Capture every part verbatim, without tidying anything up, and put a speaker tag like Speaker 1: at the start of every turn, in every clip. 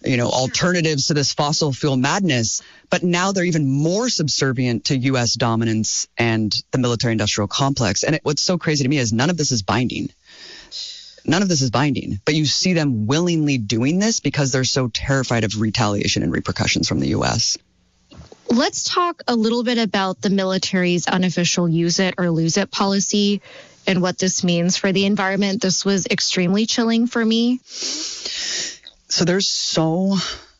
Speaker 1: you know, alternatives to this fossil fuel madness. But now they're even more subservient to U S dominance and the military-industrial complex. And it, what's so crazy to me is none of this is binding. None of this is binding. But you see them willingly doing this because they're so terrified of retaliation and repercussions from the U S.
Speaker 2: Let's talk a little bit about the military's unofficial use it or lose it policy and what this means for the environment. This was extremely chilling for me.
Speaker 1: So there's so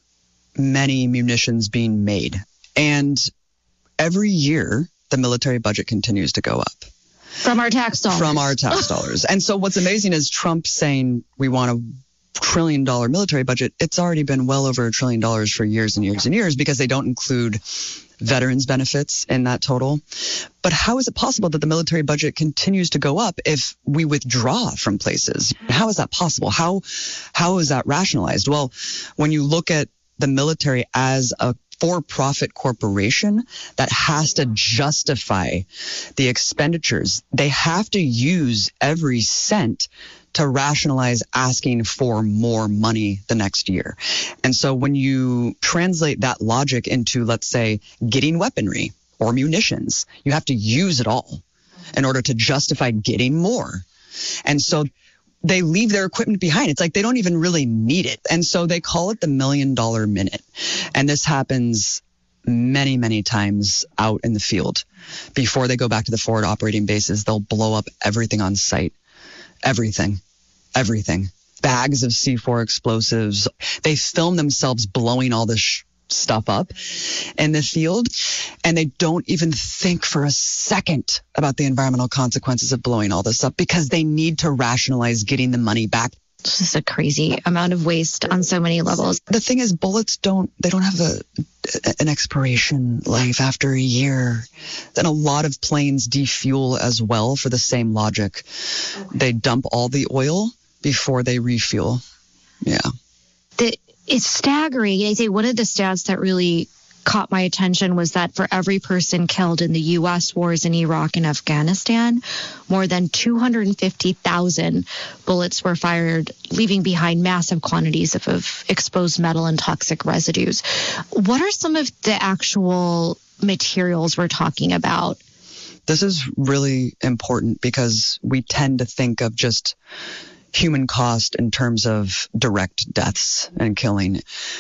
Speaker 1: many munitions being made. And every year, the military budget continues to go up.
Speaker 2: From our tax dollars.
Speaker 1: From our tax dollars. And so what's amazing is Trump saying we want a trillion dollar military budget. It's already been well over a trillion dollars for years and years and years because they don't include veterans benefits in that total. But how is it possible that the military budget continues to go up if we withdraw from places? How is that possible? How how is that rationalized? Well, when you look at the military as a for-profit corporation that has to justify the expenditures, they have to use every cent to rationalize asking for more money the next year. And so when you translate that logic into, let's say, getting weaponry or munitions, you have to use it all in order to justify getting more. And so they leave their equipment behind. It's like they don't even really need it. And so they call it the million dollar minute. And this happens many, many times out in the field. Before they go back to the forward operating bases, they'll blow up everything on site. Everything. Everything. Bags of C four explosives. They film themselves blowing all this sh- stuff up in the field, and they don't even think for a second about the environmental consequences of blowing all this up because they need to rationalize getting the money back.
Speaker 2: It's just a crazy amount of waste on so many levels.
Speaker 1: The thing is, bullets don't, they don't have a, an expiration life after a year. Then a lot of planes defuel as well for the same logic. Okay. They dump all the oil before they refuel. Yeah.
Speaker 2: The, it's staggering. I say one of the stats that really caught my attention was that for every person killed in the U S wars in Iraq and Afghanistan, more than two hundred fifty thousand bullets were fired, leaving behind massive quantities of, of exposed metal and toxic residues. What are some of the actual materials we're talking about?
Speaker 1: This is really important because we tend to think of just human cost in terms of direct deaths and killing.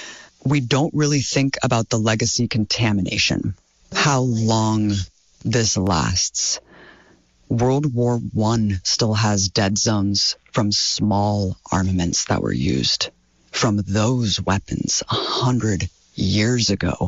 Speaker 1: We don't really think about the legacy contamination, how long this lasts. World War One still has dead zones from small armaments that were used from those weapons a hundred years ago.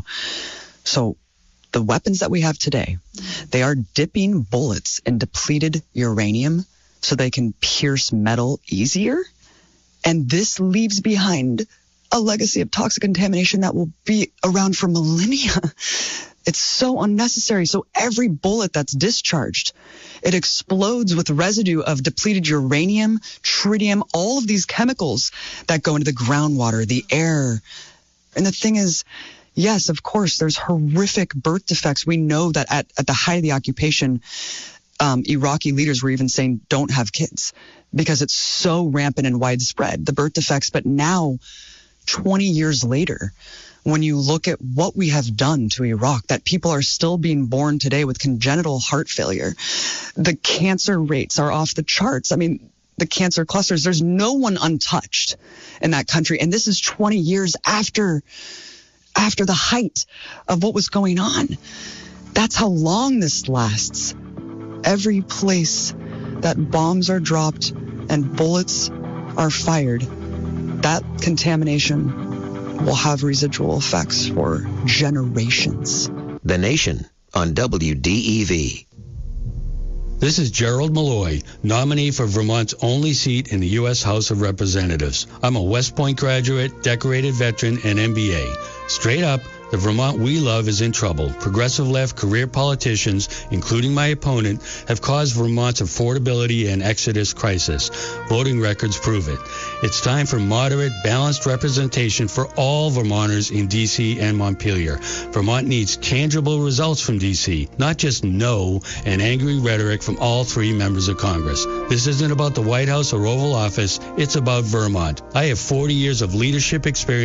Speaker 1: So the weapons that we have today, they are dipping bullets in depleted uranium so they can pierce metal easier. And this leaves behind a legacy of toxic contamination that will be around for millennia. It's so unnecessary. So every bullet that's discharged, it explodes with residue of depleted uranium, tritium, all of these chemicals that go into the groundwater, the air. And the thing is, yes, of course, there's horrific birth defects. We know that at, at the height of the occupation, um, Iraqi leaders were even saying, don't have kids, because it's so rampant and widespread, the birth defects. But now, twenty years later, when you look at what we have done to Iraq, that people are still being born today with congenital heart failure, the cancer rates are off the charts. I mean, the cancer clusters, there's no one untouched in that country. And this is twenty years after, after the height of what was going on. That's how long this lasts. Every place that bombs are dropped and bullets are fired, that contamination will have residual effects for generations.
Speaker 3: The Nation on W D E V.
Speaker 4: This is Gerald Malloy, nominee for Vermont's only seat in the U S House of Representatives. I'm a West Point graduate, decorated veteran, and M B A. Straight up, the Vermont we love is in trouble. Progressive left career politicians, including my opponent, have caused Vermont's affordability and exodus crisis. Voting records prove it. It's time for moderate, balanced representation for all Vermonters in D C and Montpelier. Vermont needs tangible results from D C, not just no and angry rhetoric from all three members of Congress. This isn't about the White House or Oval Office. It's about Vermont. I have forty years of leadership experience